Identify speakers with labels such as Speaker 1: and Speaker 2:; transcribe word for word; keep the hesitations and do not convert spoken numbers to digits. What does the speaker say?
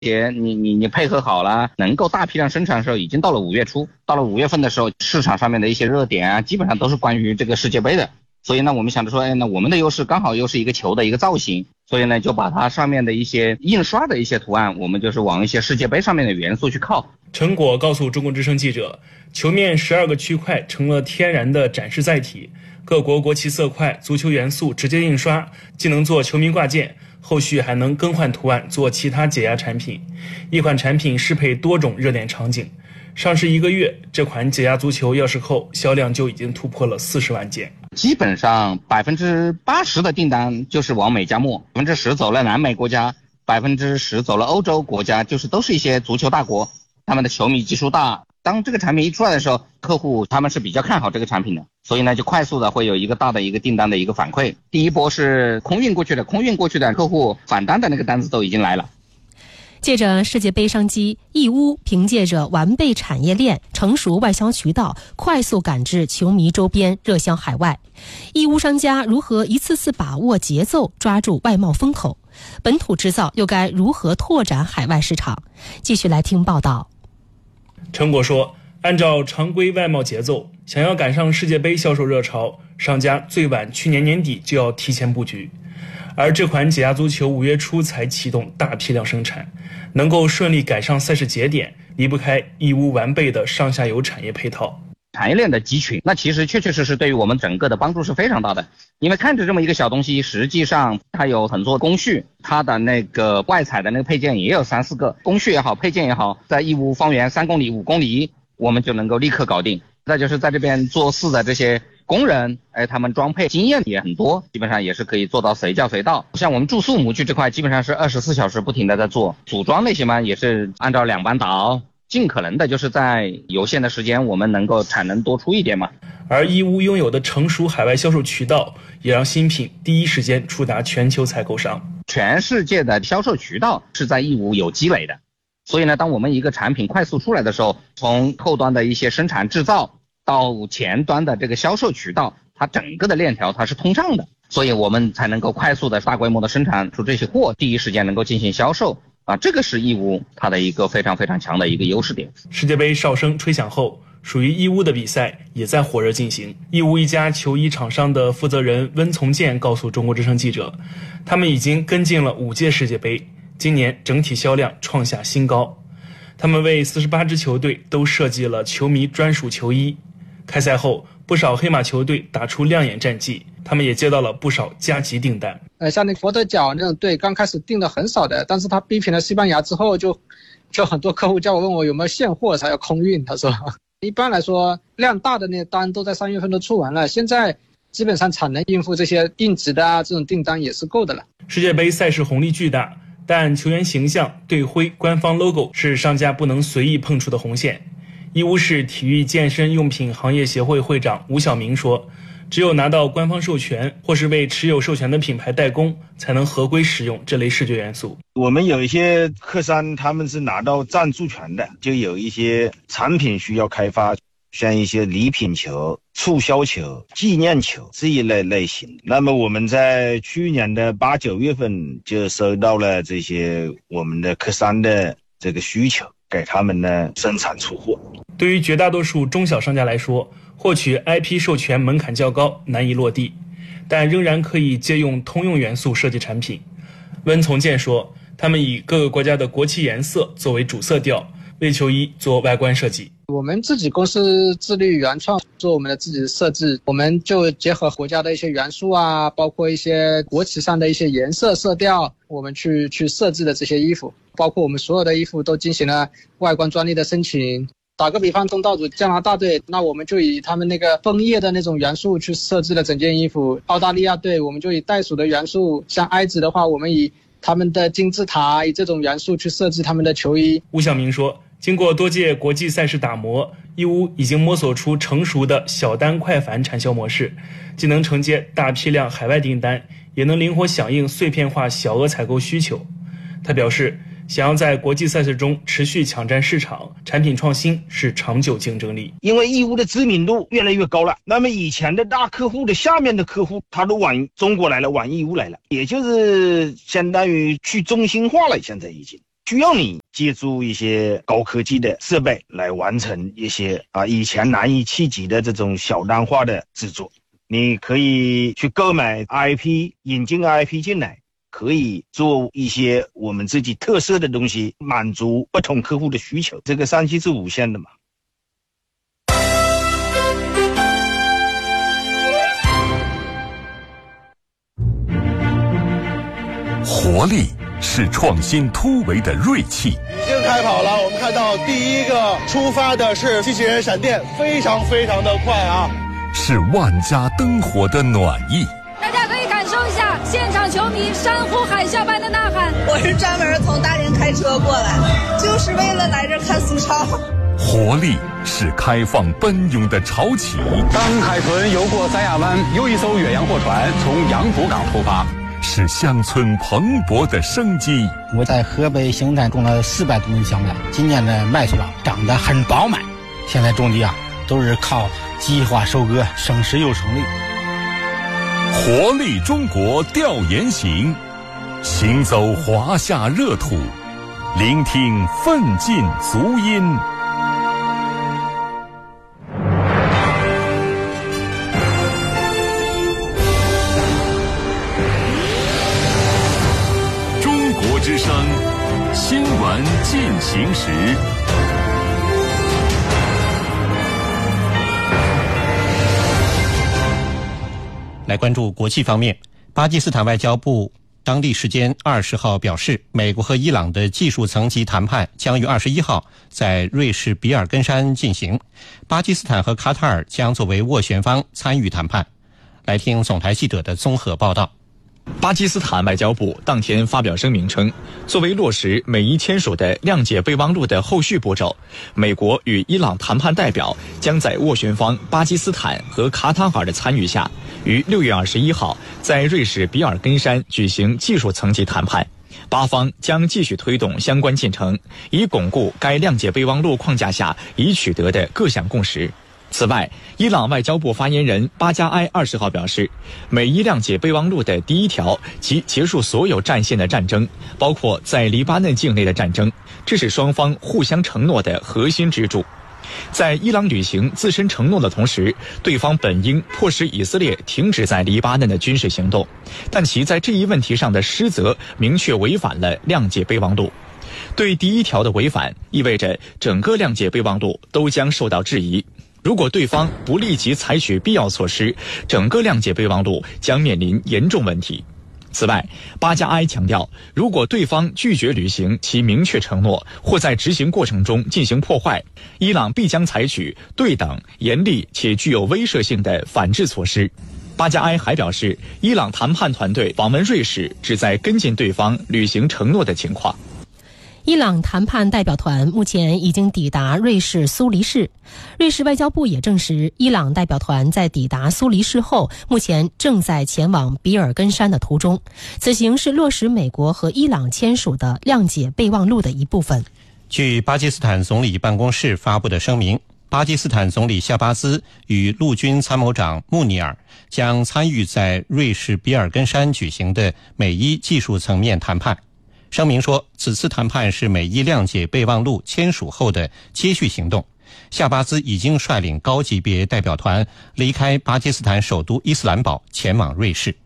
Speaker 1: 也你你你配合好了，能够大批量生产的时候，已经到了五月初，到了五月份的时候，市场上面的一些热点啊，基本上都是关于这个世界杯的。所以呢，我们想着说，哎，那我们的优势刚好又是一个球的一个造型，所以呢，就把它上面的一些印刷的一些图案，我们就是往一些世界杯上面的元素去靠。
Speaker 2: 陈果告诉中国之声记者，球面十二个区块成了天然的展示载体，各国国旗色块、足球元素直接印刷，既能做球迷挂件，后续还能更换图案做其他解压产品。一款产品适配多种热点场景。上市一个月，这款解压足球钥匙扣销量就已经突破了四十万件。
Speaker 1: 基本上百分之八十的订单就是往美加墨，百分之十走了南美国家，百分之十走了欧洲国家，就是都是一些足球大国，他们的球迷基数大。当这个产品一出来的时候，客户他们是比较看好这个产品的，所以呢就快速的会有一个大的一个订单的一个反馈。第一波是空运过去的，空运过去的客户返单的那个单子都已经来了。
Speaker 3: 借着世界杯商机，义乌凭借着完备产业链、成熟外销渠道，快速赶制球迷周边，热销海外。义乌商家如何一次次把握节奏，抓住外贸风口？本土制造又该如何拓展海外市场？继续来听报道。
Speaker 2: 陈果说，按照常规外贸节奏，想要赶上世界杯销售热潮，商家最晚去年年底就要提前布局。而这款解压足球五月初才启动大批量生产，能够顺利赶上赛事节点，离不开义乌完备的上下游产业配套。
Speaker 1: 产业链的集群，那其实确确实实对于我们整个的帮助是非常大的。因为看着这么一个小东西，实际上它有很多工序，它的那个外采的那个配件也有三四个，工序也好，配件也好，在义乌方圆三公里、五公里，我们就能够立刻搞定。再就是在这边做事的这些工人，哎，他们装配经验也很多，基本上也是可以做到随叫随到。像我们注塑模具这块，基本上是二十四小时不停的在做。组装那些嘛，也是按照两班倒，尽可能的就是在有限的时间，我们能够产能多出一点嘛。
Speaker 2: 而义乌拥有的成熟海外销售渠道，也让新品第一时间触达全球采购商。
Speaker 1: 全世界的销售渠道是在义乌有积累的。所以呢，当我们一个产品快速出来的时候，从后端的一些生产制造到前端的这个销售渠道，它整个的链条它是通畅的，所以我们才能够快速的大规模的生产出这些货，第一时间能够进行销售啊，这个是义乌它的一个非常非常强的一个优势点。
Speaker 2: 世界杯哨声吹响后，属于义乌的比赛也在火热进行。义乌一家球衣厂商的负责人温从建告诉中国之声记者，他们已经跟进了五届世界杯，今年整体销量创下新高。他们为四十八支球队都设计了球迷专属球衣。开赛后，不少黑马球队打出亮眼战绩，他们也接到了不少加急订单。
Speaker 4: 呃，像那佛得角那种队，刚开始订的很少的，但是他逼平了西班牙之后就，就很多客户叫我问我有没有现货才要空运。他说，一般来说量大的那单都在三月份都出完了，现在基本上产能应付这些定制的啊这种订单也是够的了。
Speaker 2: 世界杯赛事红利巨大，但球员形象、队徽、官方 logo 是商家不能随意碰触的红线。义乌市体育健身用品行业协会会长吴晓明说，只有拿到官方授权或是为持有授权的品牌代工，才能合规使用这类视觉元素。
Speaker 5: 我们有一些客商他们是拿到赞助权的，就有一些产品需要开发，像一些礼品球、促销球、纪念球这一类类型。那么我们在去年的八九月份就收到了这些我们的客商的这个需求，给他们呢生产出货。
Speaker 2: 对于绝大多数中小商家来说，获取 I P 授权门槛较高，难以落地，但仍然可以借用通用元素设计产品。温从建说，他们以各个国家的国旗颜色作为主色调，为球衣做外观设计。
Speaker 4: 我们自己公司致力于原创，做我们的自己的设置，我们就结合国家的一些元素啊，包括一些国旗上的一些颜色色调，我们去去设置的这些衣服，包括我们所有的衣服都进行了外观专利的申请。打个比方，东道主加拿大队，那我们就以他们那个枫叶的那种元素去设置了整件衣服。澳大利亚队，我们就以袋鼠的元素，像埃及的话，我们以他们的金字塔，以这种元素去设置他们的球衣。
Speaker 2: 吴晓明说，经过多届国际赛事打磨，义乌已经摸索出成熟的小单快返产销模式，既能承接大批量海外订单，也能灵活响应碎片化小额采购需求。他表示，想要在国际赛事中持续抢占市场，产品创新是长久竞争力。
Speaker 5: 因为义乌的知名度越来越高了，那么以前的大客户的下面的客户，他都往中国来了，往义乌来了，也就是相当于去中心化了，现在已经需要你借助一些高科技的设备来完成一些啊以前难以企及的这种小单化的制作。你可以去购买 I P， 引进 I P 进来，可以做一些我们自己特色的东西，满足不同客户的需求。这个商机是无限的嘛。
Speaker 6: 活力是创新突围的锐气。
Speaker 7: 已经开跑了，我们看到第一个出发的是机器人闪电，非常非常的快啊！
Speaker 6: 是万家灯火的暖意。
Speaker 8: 大家可以感受一下现场球迷山呼海啸般的呐喊。
Speaker 9: 我是专门从大连开车过来，就是为了来这看苏超。
Speaker 6: 活力是开放奔涌的潮起。
Speaker 10: 当海豚游过三亚湾，又一艘远洋货船从洋浦港出发。
Speaker 6: 是乡村蓬勃的生机。
Speaker 11: 我在河北邢台种了四百多亩小麦，今年的麦穗啊长得很饱满。现在种地啊都是靠计划收割，省时又省力。
Speaker 6: 活力中国调研行，行走华夏热土，聆听奋进足音。之声新闻进行时，
Speaker 12: 来关注国际方面。巴基斯坦外交部当地时间二十号表示，美国和伊朗的技术层级谈判将于二十一号在瑞士比尔根山进行，巴基斯坦和卡塔尔将作为斡旋方参与谈判。来听总台记者的综合报道。
Speaker 13: 巴基斯坦外交部当天发表声明称，作为落实美伊签署的谅解备忘录的后续步骤，美国与伊朗谈判代表将在斡旋方巴基斯坦和卡塔尔的参与下，于六月二十一号在瑞士比尔根山举行技术层级谈判。巴方将继续推动相关进程，以巩固该谅解备忘录框架下已取得的各项共识。此外，伊朗外交部发言人巴加埃二十号表示，美伊谅解备忘录的第一条即结束所有战线的战争，包括在黎巴嫩境内的战争，这是双方互相承诺的核心支柱。在伊朗履行自身承诺的同时，对方本应迫使以色列停止在黎巴嫩的军事行动，但其在这一问题上的失责明确违反了谅解备忘录。对第一条的违反，意味着整个谅解备忘录都将受到质疑。如果对方不立即采取必要措施，整个谅解备忘录将面临严重问题。此外，巴加埃强调，如果对方拒绝履行其明确承诺，或在执行过程中进行破坏，伊朗必将采取对等、严厉且具有威慑性的反制措施。巴加埃还表示，伊朗谈判团队访问瑞士，旨在跟进对方履行承诺的情况。
Speaker 3: 伊朗谈判代表团目前已经抵达瑞士苏黎世，瑞士外交部也证实，伊朗代表团在抵达苏黎世后，目前正在前往比尔根山的途中。此行是落实美国和伊朗签署的谅解备忘录的一部分。
Speaker 12: 据巴基斯坦总理办公室发布的声明，巴基斯坦总理夏巴兹与陆军参谋长穆尼尔将参与在瑞士比尔根山举行的美伊技术层面谈判。声明说，此次谈判是美伊谅解备忘录签署后的接续行动。夏巴兹已经率领高级别代表团离开巴基斯坦首都伊斯兰堡，前往瑞士。